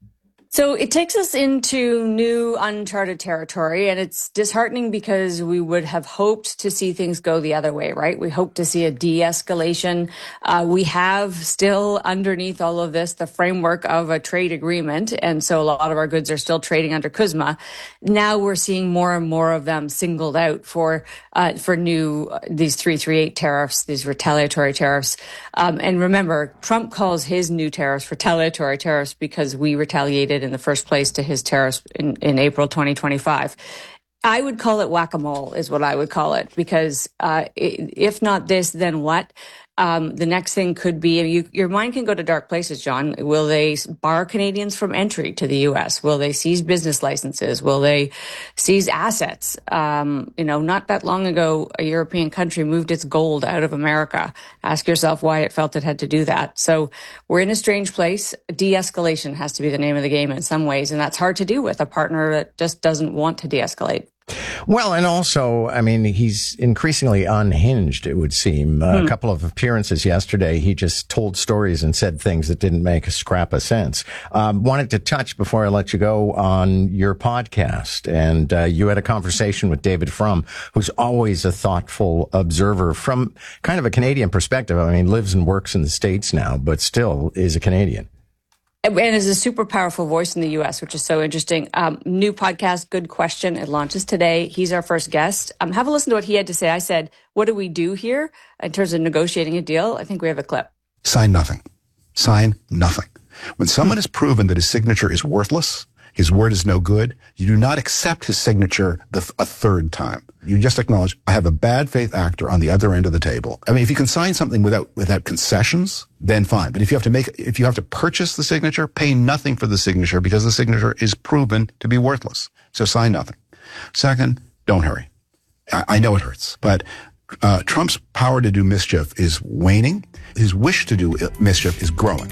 So it takes us into new uncharted territory, and it's disheartening because we would have hoped to see things go the other way, right? We hope to see a de-escalation. Uh, we have still underneath all of this the framework of a trade agreement, and so a lot of our goods are still trading under C U S M A. Now we're seeing more and more of them singled out for uh, for new uh, these three thirty-eight tariffs, these retaliatory tariffs. Um, and remember, Trump calls his new tariffs retaliatory tariffs because we retaliated in the first place to his tariffs in, in April twenty twenty-five. I would call it whack-a-mole is what I would call it, because uh, if not this, then what? Um, the next thing could be, you, your mind can go to dark places, John. Will they bar Canadians from entry to the U S? Will they seize business licenses? Will they seize assets? Um, you know, not that long ago, a European country moved its gold out of America. Ask yourself why it felt it had to do that. So we're in a strange place. De-escalation has to be the name of the game in some ways, and that's hard to do with a partner that just doesn't want to de-escalate.
Well, and also, I mean, he's increasingly unhinged, it would seem. Uh, hmm. A couple of appearances yesterday, he just told stories and said things that didn't make a scrap of sense. Um, wanted to touch, before I let you go, on your podcast. And uh, you had a conversation with David Frum, who's always a thoughtful observer from kind of a Canadian perspective. I mean, lives and works in the States now, but still is a Canadian.
And is a super powerful voice in the U S, which is so interesting. Um, new podcast, Good Question. It launches today. He's our first guest. Um, have a listen to what he had to say. I said, what do we do here in terms of negotiating a deal? I think we have a clip.
Sign nothing. Sign nothing. When someone has proven that his signature is worthless, his word is no good, you do not accept his signature the th- a third time. You just acknowledge, I have a bad faith actor on the other end of the table. I mean, if you can sign something without without concessions, then fine. But if you have to make, if you have to purchase the signature, pay nothing for the signature because the signature is proven to be worthless. So sign nothing. Second, don't hurry. I, I know it hurts, but uh, Trump's power to do mischief is waning. His wish to do mischief is growing.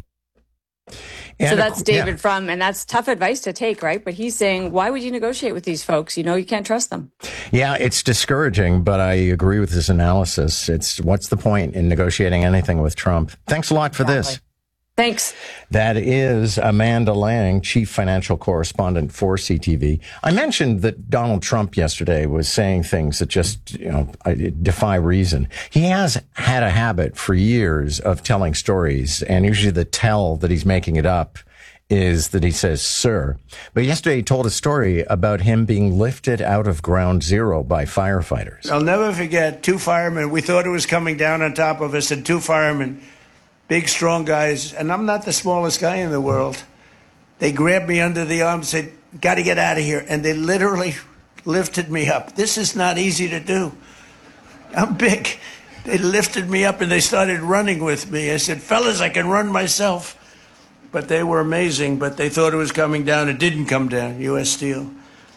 And so that's David
yeah.
Frum, and that's tough advice to take, right? But he's saying, why would you negotiate with these folks? You know, you can't trust them.
Yeah, it's discouraging, but I agree with his analysis. It's what's the point in negotiating anything with Trump? Thanks a lot for
exactly.
this.
Thanks.
That is Amanda Lang, Chief Financial Correspondent for C T V. I mentioned that Donald Trump yesterday was saying things that just, you know, defy reason. He has had a habit for years of telling stories, and usually the tell that he's making it up is that he says, sir. But yesterday he told a story about him being lifted out of ground zero by firefighters.
I'll never forget two firemen. We thought it was coming down on top of us, and two firemen, big, strong guys, and I'm not the smallest guy in the world. They grabbed me under the arm and said, got to get out of here. And they literally lifted me up. This is not easy to do. I'm big. They lifted me up and they started running with me. I said, fellas, I can run myself. But they were amazing, but they thought it was coming down. It didn't come down, U S Steel.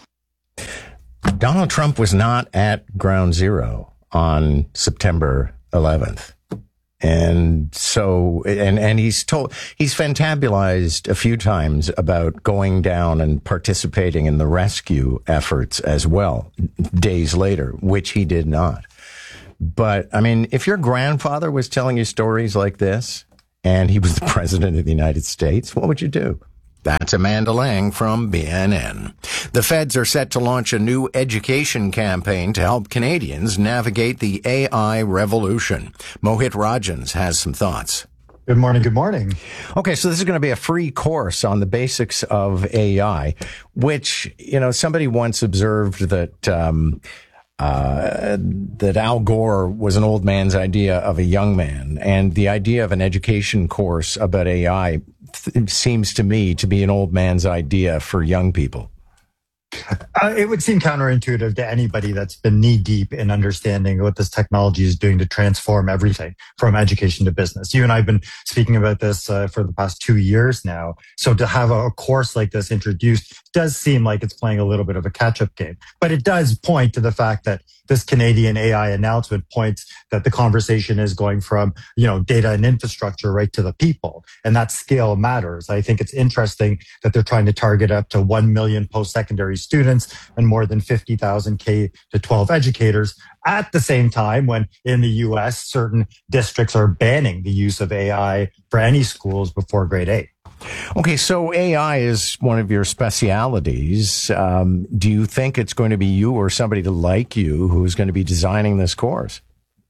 Donald Trump was not at Ground Zero on September eleventh. And so, and, and he's told, he's fantabulized a few times about going down and participating in the rescue efforts as well, days later, which he did not. But, I mean, if your grandfather was telling you stories like this and he was the president of the United States, what would you do? That's Amanda Lang from B N N. The feds are set to launch a new education campaign to help Canadians navigate the A I revolution. Mohit Rajans has some thoughts.
Good morning. Good morning.
Okay, so this is going to be a free course on the basics of A I, which, you know, somebody once observed that um Uh, that Al Gore was an old man's idea of a young man, and the idea of an education course about A I th- seems to me to be an old man's idea for young people.
Uh, it would seem counterintuitive to anybody that's been knee deep in understanding what this technology is doing to transform everything from education to business. You and I have been speaking about this uh, for the past two years now. So to have a, a course like this introduced does seem like it's playing a little bit of a catch-up game. But it does point to the fact that this Canadian A I announcement points that the conversation is going from, you know, data and infrastructure right to the people. And that scale matters. I think it's interesting that they're trying to target up to one million post-secondary students and more than fifty thousand K to twelve educators at the same time when in the U S, certain districts are banning the use of A I for any schools before grade eight.
Okay, so A I is one of your specialities. Um, do you think it's going to be you or somebody like you who's going to be designing this course?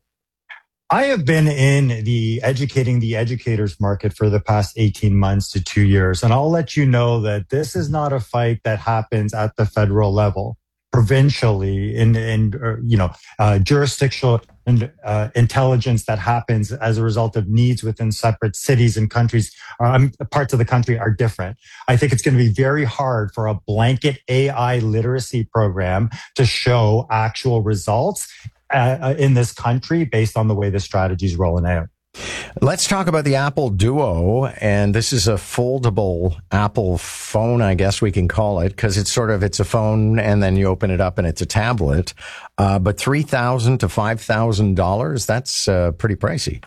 I have been in the educating the educators market for the past eighteen months to two years. And I'll let you know that this is not a fight that happens at the federal level. Provincially, in, in uh, you know, uh, jurisdictional and uh, intelligence that happens as a result of needs within separate cities and countries, um, parts of the country are different. I think it's going to be very hard for a blanket A I literacy program to show actual results uh, in this country based on the way the strategy is rolling out.
Let's talk about the Apple Duo, and this is a foldable Apple phone, I guess we can call it, because it's sort of, it's a phone and then you open it up and it's a tablet. Uh, but three thousand dollars to five thousand dollars, that's uh, pretty pricey.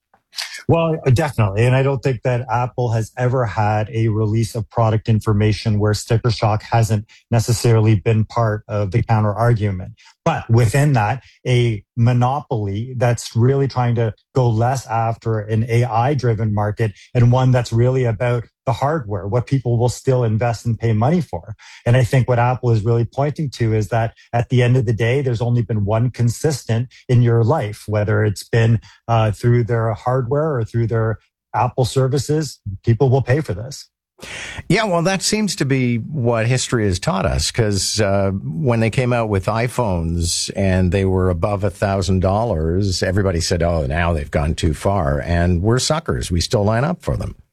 Well, definitely. And I don't think that Apple has ever had a release of product information where sticker shock hasn't necessarily been part of the counter argument. But within that, a monopoly that's really trying to go less after an A I-driven market and one that's really about the hardware, what people will still invest and pay money for. And I think what Apple is really pointing to is that at the end of the day, there's only been one consistent in your life, whether it's been uh, through their hardware or through their Apple services, people will pay for this.
Yeah, well, that seems to be what history has taught us, because uh, when they came out with iPhones and they were above a thousand dollars, everybody said, oh, now they've gone too far. And we're suckers. We still line up for them.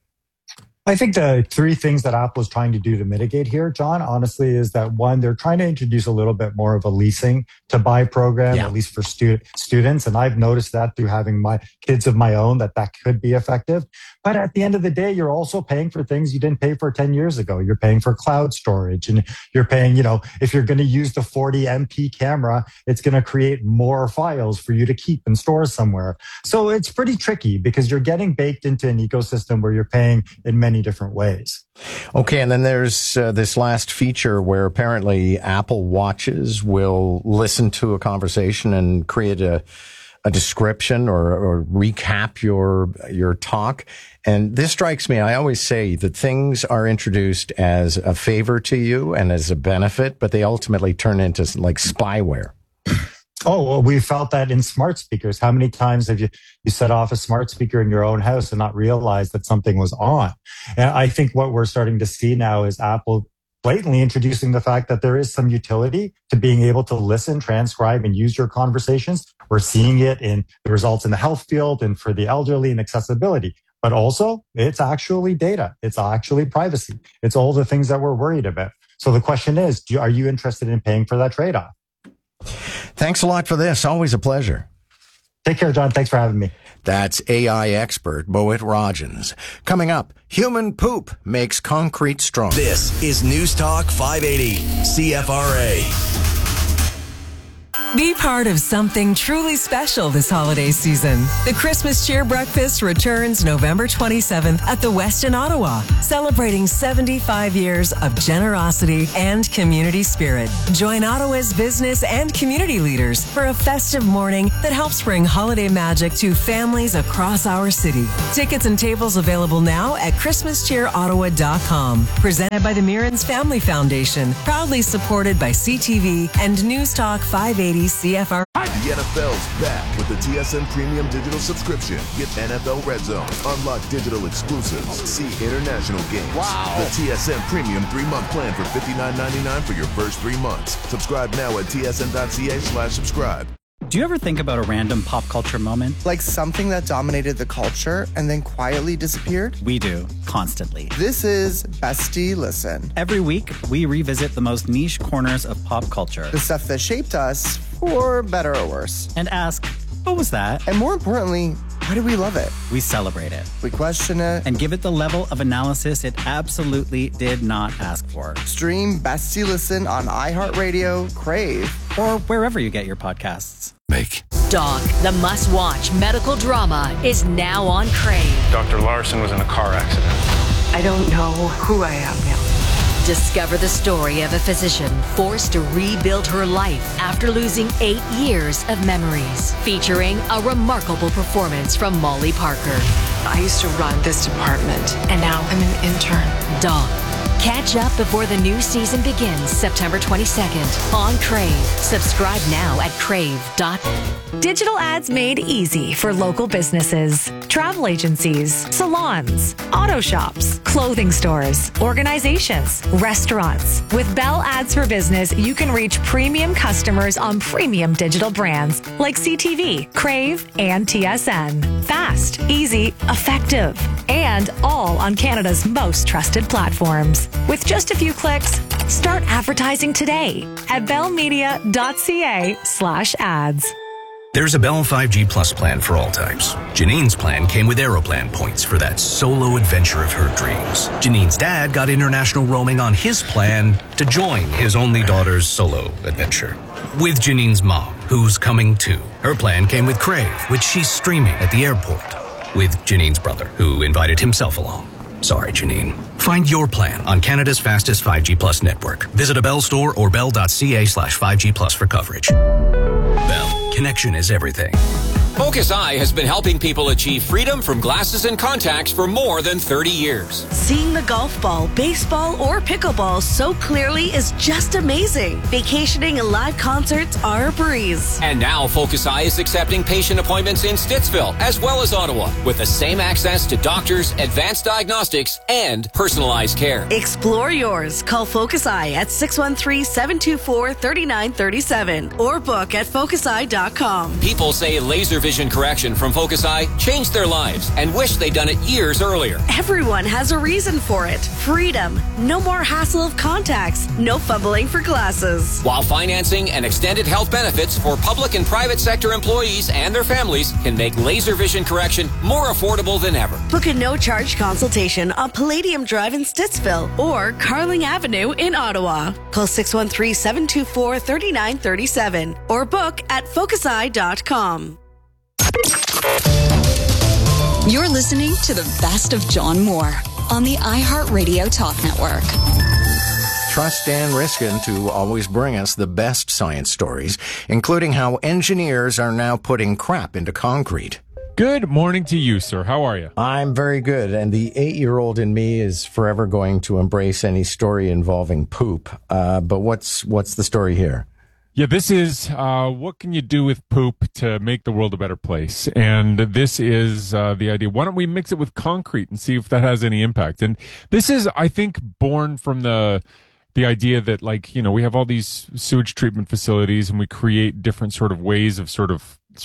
I think the three things that Apple is trying to do to mitigate here, John, honestly, is that one, they're trying to introduce a little bit more of a leasing to buy program, yeah. at least for stu- students. And I've noticed that through having my kids of my own, that that could be effective. But at the end of the day, you're also paying for things you didn't pay for ten years ago. You're paying for cloud storage, and you're paying, you know, if you're going to use the forty megapixel camera, it's going to create more files for you to keep and store somewhere. So it's pretty tricky because you're getting baked into an ecosystem where you're paying in many different ways.
Okay, and then there's uh, this last feature where apparently Apple Watches will listen to a conversation and create a a description or, or recap your your talk. And this strikes me, I always say that things are introduced as a favor to you and as a benefit, but they ultimately turn into like spyware.
Oh, well, we felt that in smart speakers. How many times have you, you set off a smart speaker in your own house and not realize that something was on? And I think what we're starting to see now is Apple blatantly introducing the fact that there is some utility to being able to listen, transcribe, and use your conversations. We're seeing it in the results in the health field and for the elderly and accessibility. But also, it's actually data. It's actually privacy. It's all the things that we're worried about. So the question is, do, are you interested in paying for that trade-off?
Thanks a lot for this. Always a pleasure.
Take care, John. Thanks for having me.
That's A I expert Mohit Rajans. Coming up, human poop makes concrete strong.
This is News Talk five eighty C F R A.
Be part of something truly special this holiday season. The Christmas Cheer Breakfast returns November twenty-seventh at the West in Ottawa, celebrating seventy-five years of generosity and community spirit. Join Ottawa's business and community leaders for a festive morning that helps bring holiday magic to families across our city. Tickets and tables available now at christmas cheer ottawa dot com. Presented by the Mirans Family Foundation, proudly supported by C T V and News Talk five eighty C F R.
The N F L's back with the T S N Premium Digital Subscription. Get N F L Red Zone, unlock digital exclusives, see international games. Wow. The T S N Premium three-month plan for fifty-nine ninety-nine for your first three months. Subscribe now at T S N dot C A slash subscribe.
Do you ever think about a random pop culture moment?
Like something that dominated the culture and then quietly disappeared?
We do, constantly.
This is Bestie Listen.
Every week, we revisit the most niche corners of pop culture.
The stuff that shaped us, for better or worse.
And ask, what was that?
And more importantly, why do we love it?
We celebrate it.
We question it.
And give it the level of analysis it absolutely did not ask for.
Stream Bestie Listen on iHeartRadio, Crave,
or wherever you get your podcasts.
Make.
Doc, the must-watch medical drama, is now on Crave.
Doctor Larson was in a car accident.
I don't know who I am now.
Discover the story of a physician forced to rebuild her life after losing eight years of memories. Featuring a remarkable performance from Molly Parker.
I used to run this department, and now I'm an intern.
Doc. Catch up before the new season begins September twenty-second on Crave. Subscribe now at crave dot net.
Digital ads made easy for local businesses, travel agencies, salons, auto shops, clothing stores, organizations, restaurants. With Bell Ads for Business, you can reach premium customers on premium digital brands like C T V, Crave, and T S N. Fast, easy, effective, and all on Canada's most trusted platforms. With just a few clicks, start advertising today at bellmedia.ca slash ads.
There's a Bell five G Plus plan for all types. Janine's plan came with Aeroplan points for that solo adventure of her dreams. Janine's dad got international roaming on his plan to join his only daughter's solo adventure. With Janine's mom, who's coming too. Her plan came with Crave, which she's streaming at the airport. With Janine's brother, who invited himself along. Sorry, Janine. Find your plan on Canada's fastest five G Plus network. Visit a Bell store or bell.ca slash 5G Plus for coverage. Bell. Connection is everything.
Focus Eye has been helping people achieve freedom from glasses and contacts for more than thirty years.
Seeing the golf ball, baseball, or pickleball so clearly is just amazing. Vacationing and live concerts are a breeze.
And now Focus Eye is accepting patient appointments in Stittsville as well as Ottawa with the same access to doctors, advanced diagnostics, and personalized care.
Explore yours. Call Focus Eye at six one three, seven two four, three nine three seven or book at focus eye dot com.
People say laser vision correction from Focus Eye changed their lives and wish they'd done it years earlier.
Everyone has a reason for it. Freedom. No more hassle of contacts. No fumbling for glasses.
While financing and extended health benefits for public and private sector employees and their families can make laser vision correction more affordable than ever.
Book a no-charge consultation on Palladium Drive in Stittsville or Carling Avenue in Ottawa. Call six one three, seven two four, three nine three seven or book at focus eye dot com.
You're listening to the best of John Moore on the iHeartRadio Talk Network.
Trust Dan Riskin to always bring us the best science stories, including how engineers are now putting crap into concrete.
Good morning to you, sir. How are you?
I'm very good, and the eight-year-old in me is forever going to embrace any story involving poop. Uh, but what's what's the story here?
Yeah, this is uh, what can you do with poop to make the world a better place? And this is uh, the idea. Why don't we mix it with concrete and see if that has any impact? And this is, I think, born from the the idea that, like, you know, we have all these sewage treatment facilities and we create different sort of ways of sort of sort of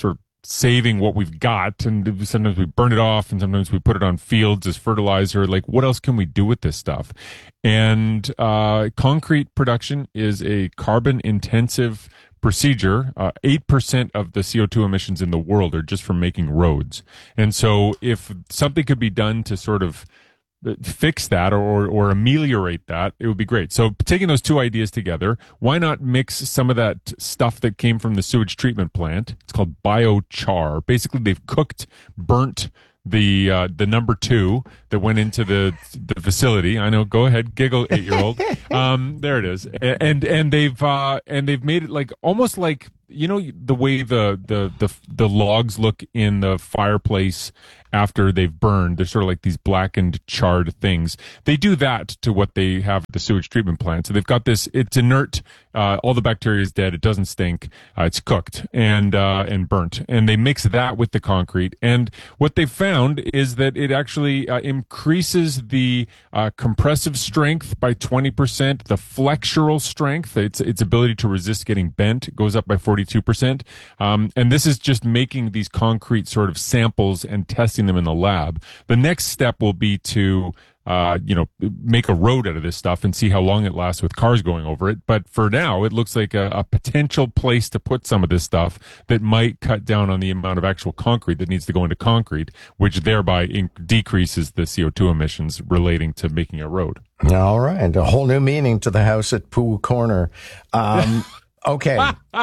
saving what we've got, and sometimes we burn it off, and sometimes we put it on fields as fertilizer. Like, what else can we do with this stuff? And uh, concrete production is a carbon intensive procedure. Uh, eight percent of the C O two emissions in the world are just from making roads. And so if something could be done to sort of fix that or or ameliorate that, it would be great. So taking those two ideas together, why not mix some of that stuff that came from the sewage treatment plant? It's called biochar. Basically, they've cooked, burnt the uh, the number two that went into the the facility. I know. Go ahead, giggle, eight year old. Um, there it is. And and they've uh, and they've made it like almost like, you know, the way the the the the logs look in the fireplace after they've burned. They're sort of like these blackened, charred things. They do that to what they have at the sewage treatment plant. So they've got this, it's inert, uh, all the bacteria is dead, it doesn't stink, uh, it's cooked and uh, and burnt. And they mix that with the concrete. And what they've found is that it actually uh, increases the uh, compressive strength by twenty percent, the flexural strength, its, its ability to resist getting bent goes up by forty-two percent. Um, and this is just making these concrete sort of samples and testing them in the lab. The next step will be to, uh, you know, make a road out of this stuff and see how long it lasts with cars going over it. But for now, it looks like a, a potential place to put some of this stuff that might cut down on the amount of actual concrete that needs to go into concrete, which thereby in- decreases the C O two emissions relating to making a road.
All right. A whole new meaning to the house at Pool Corner. Um, Okay.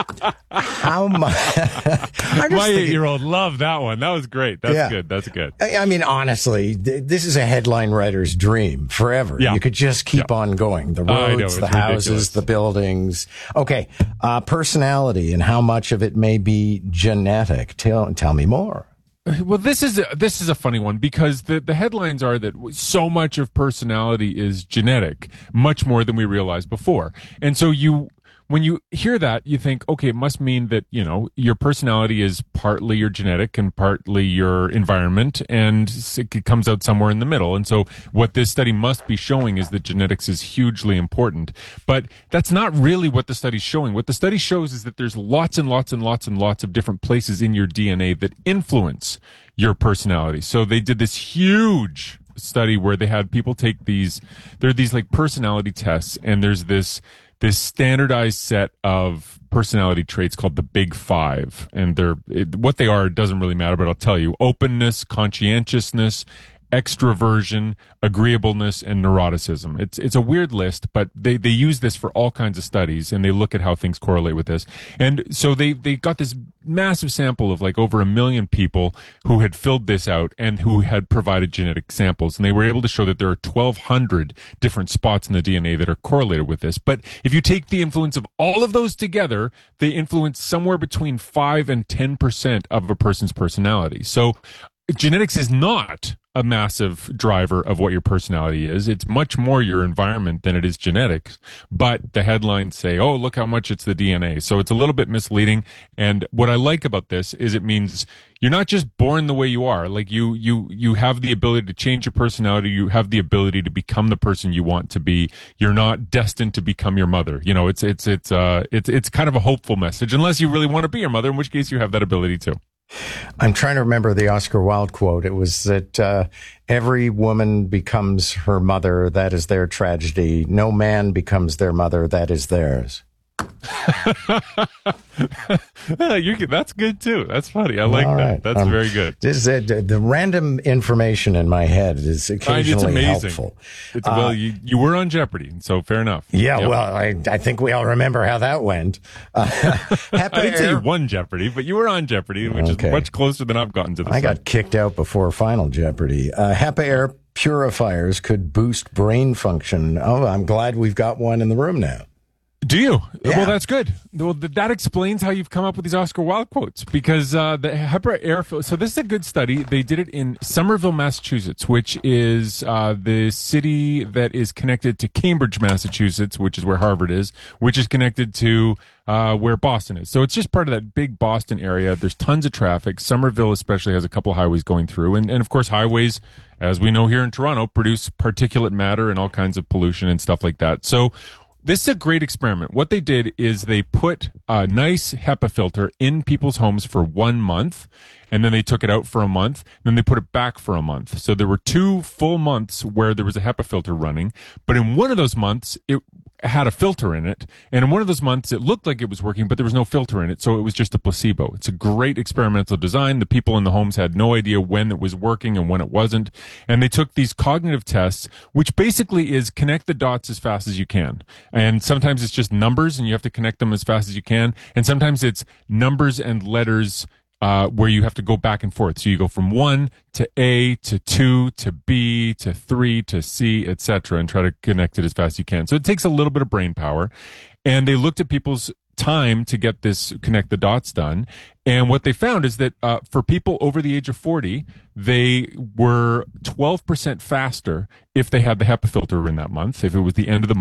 How much?
My eight-year-old loved that one. That was great. That's
Yeah.
good. That's good.
I mean, honestly, th- this is a headline writer's dream forever.
Yeah.
You could just keep
Yeah.
on going. The
I know,
roads,
it's
the houses,
ridiculous.
the buildings. Okay. Uh, personality and how much of it may be genetic. Tell, tell me more.
Well, this is a, this is a funny one because the, the headlines are that so much of personality is genetic, much more than we realized before. And so you, when you hear that, you think, okay, it must mean that, you know, your personality is partly your genetic and partly your environment, and it comes out somewhere in the middle. And so what this study must be showing is that genetics is hugely important. But that's not really what the study's showing. What the study shows is that there's lots and lots and lots and lots of different places in your D N A that influence your personality. So they did this huge study where they had people take these, there are these like personality tests, and there's this this standardized set of personality traits called the Big Five. And they're, it, what they are doesn't really matter, but I'll tell you: openness, conscientiousness, extroversion, agreeableness, and neuroticism. It's it's a weird list, but they, they use this for all kinds of studies, and they look at how things correlate with this. And so they, they got this massive sample of like over a million people who had filled this out and who had provided genetic samples. And they were able to show that there are twelve hundred different spots in the D N A that are correlated with this. But if you take the influence of all of those together, they influence somewhere between five and ten percent of a person's personality. So genetics is not a massive driver of what your personality is. It's much more your environment than it is genetics. But the headlines say, oh, look how much it's the D N A. So it's a little bit misleading. And what I like about this is it means you're not just born the way you are. Like you, you, you have the ability to change your personality. You have the ability to become the person you want to be. You're not destined to become your mother. You know, it's, it's, it's, uh, it's, it's kind of a hopeful message, unless you really want to be your mother, in which case you have that ability too.
I'm trying to remember the Oscar Wilde quote. It was that uh, every woman becomes her mother. That is their tragedy. No man becomes their mother. That is theirs.
you can, that's good too. That's funny. I like
All
that.
right.
That's
Um,
very good.
This, uh, the random information in my head is occasionally
it's amazing.
helpful.
It's,
Uh,
well, you, you were on Jeopardy, so fair enough.
Yeah,
Yep.
well, I, I think we all remember how that went. Uh,
I didn't say you won Jeopardy, but you were on Jeopardy, which
Okay.
is much closer than I've gotten to the
I
site.
got kicked out before Final Jeopardy. Uh, HEPA air purifiers could boost brain function. Oh, I'm glad we've got one in the room now.
Do you?
Yeah.
Well, that's good. Well, th- that explains how you've come up with these Oscar Wilde quotes, because uh, the HEPA air. So this is a good study. They did it in Somerville, Massachusetts, which is uh, the city that is connected to Cambridge, Massachusetts, which is where Harvard is, which is connected to uh, where Boston is. So it's just part of that big Boston area. There's tons of traffic. Somerville especially has a couple highways going through, and and of course highways, as we know here in Toronto, produce particulate matter and all kinds of pollution and stuff like that. So This is a great experiment. What they did is they put a nice HEPA filter in people's homes for one month, and then they took it out for a month, then they put it back for a month. So there were two full months where there was a HEPA filter running, but in one of those months, it had a filter in it, and in one of those months, it looked like it was working, but there was no filter in it, so it was just a placebo. It's a great experimental design. The people in the homes had no idea when it was working and when it wasn't, and they took these cognitive tests, which basically is connect the dots as fast as you can. And sometimes it's just numbers, and you have to connect them as fast as you can, and sometimes it's numbers and letters Uh, where you have to go back and forth. So you go from one to A to two to B to three to C, et cetera, and try to connect it as fast as you can. So it takes a little bit of brain power. And they looked at people's time to get this connect the dots done. And what they found is that uh, for people over the age of forty, they were twelve percent faster if they had the HEPA filter in that month, if it was the end of the month.